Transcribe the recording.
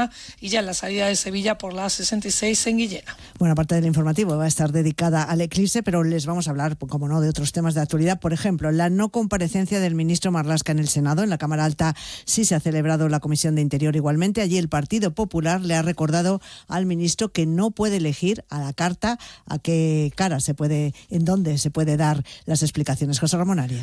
Barcelona y ya en la salida de Sevilla por la A66 en Guillena. Buena parte del informativo va a estar dedicada al eclipse, pero les vamos a hablar, como no, de otros temas de actualidad. Por ejemplo, la no comparecencia del ministro Marlaska en el Senado. En la Cámara Alta sí se ha celebrado la Comisión de Interior igualmente. Allí el Partido Popular le ha recordado al ministro que no puede elegir a la carta a qué cara en dónde se puede dar las explicaciones. José Ramón Arias.